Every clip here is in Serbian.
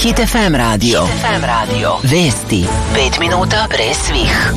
Hit FM radio. Vesti 5 minuta pre svih.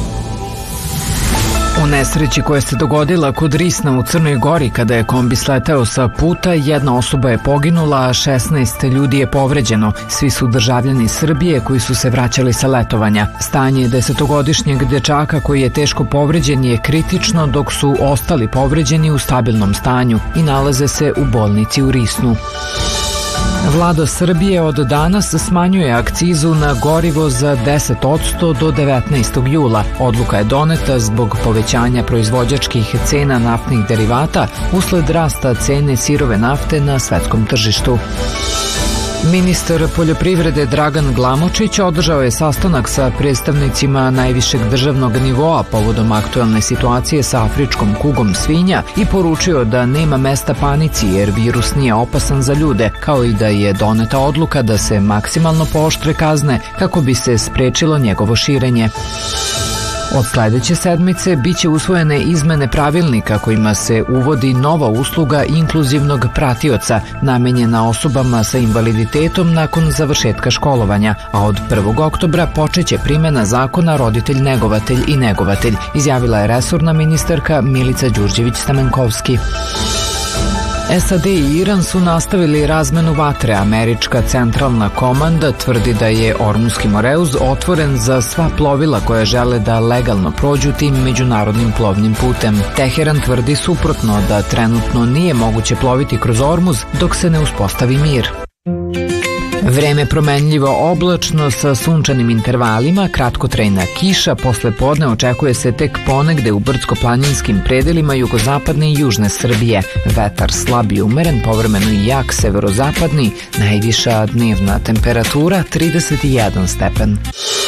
U nesreći koja se dogodila kod Risna u Crnoj Gori kada je kombi sleteo sa puta, jedna osoba je poginula, a 16 ljudi je povređeno. Svi su državljani Srbije koji su se vraćali sa letovanja. Stanje 10-godišnjeg dečaka koji je teško povređen je kritično, dok su ostali povređeni u stabilnom stanju i nalaze se u bolnici u Risnu. Vlada Srbije od danas smanjuje akcizu na gorivo za 10% do 19. jula. Odluka je doneta zbog povećanja proizvođačkih cena naftnih derivata usled rasta cene sirove nafte na svetskom tržištu. Ministar poljoprivrede Dragan Glamočić održao je sastanak sa predstavnicima najvišeg državnog nivoa povodom aktuelne situacije sa afričkom kugom svinja i poručio da nema mesta panici jer virus nije opasan za ljude, kao i da je doneta odluka da se maksimalno pooštre kazne kako bi se sprečilo njegovo širenje. Od sledeće sedmice biće usvojene izmene pravilnika kojima se uvodi nova usluga inkluzivnog pratioca namenjena osobama sa invaliditetom nakon završetka školovanja, a od 1. oktobra počeće primjena zakona roditelj-negovatelj i negovatelj, izjavila je resorna ministarka Milica Đurđević-Stamenkovski. SAD i Iran su nastavili razmenu vatre. Američka centralna komanda tvrdi da je Ormuski Moreuz otvoren za sva plovila koja žele da legalno prođu tim međunarodnim plovnim putem. Teheran tvrdi suprotno, da trenutno nije moguće ploviti kroz Ormuz dok se ne uspostavi mir. Vreme promenljivo oblačno sa sunčanim intervalima, kratkotrajna kiša, posle podne očekuje se tek ponegde u brdsko-planinskim predelima jugozapadne i južne Srbije. Vetar slab i umeren, povremeno i jak severozapadni, najviša dnevna temperatura 31 stepen.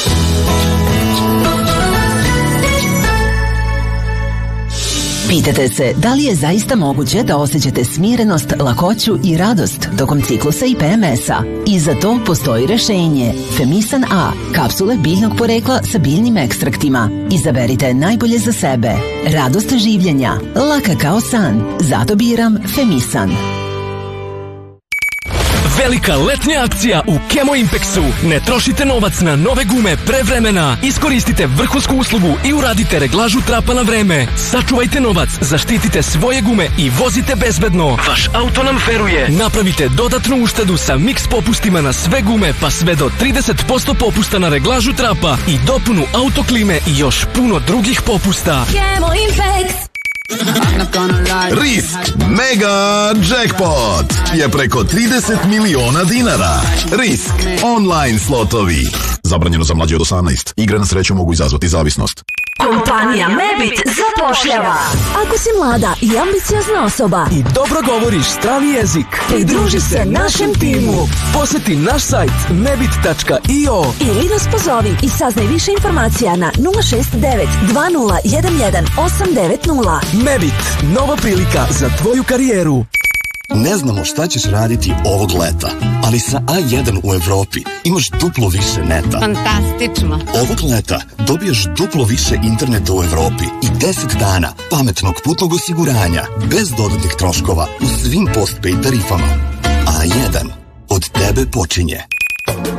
Pitate se da li je zaista moguće da osjećate smirenost, lakoću i radost tokom ciklusa i PMS-a? I za to postoji rešenje. Femisan A, kapsule biljnog porekla sa biljnim ekstraktima. Izaberite najbolje za sebe. Radost življenja, laka kao san. Zato biram Femisan. Velika letnja akcija u Kemo Impexu. Ne trošite novac na nove gume pre vremena. Iskoristite vrhunsku uslugu i uradite reglažu trapa na vreme. Sačuvajte novac, zaštitite svoje gume i vozite bezbedno. Vaš auto nam feruje. Napravite dodatnu uštedu sa mix popustima na sve gume, pa sve do 30% popusta na reglažu trapa i dopunu autoklime i još puno drugih popusta. Kemo Impex. Risk Mega Jackpot je preko 30 miliona dinara. Risk online slotovi. Zabranjeno za mlađe od 18. Igre na sreću mogu izazvati zavisnost. Kompanija Mebit zapošljava. Ako si mlada i ambiciozna osoba i dobro govoriš strani jezik, pridruži se našem timu. Poseti naš sajt mebit.io ili nas pozovi i saznaj više informacija na 069 2011 890. Mebit, nova prilika za tvoju karijeru. Ne znamo šta ćeš raditi ovog leta, ali sa A1 u Evropi imaš duplo više neta. Fantastično. Ovog leta dobiješ duplo više interneta u Evropi i 10 dana pametnog putnog osiguranja bez dodatnih troškova u svim postpaid tarifama. A1 od tebe počinje.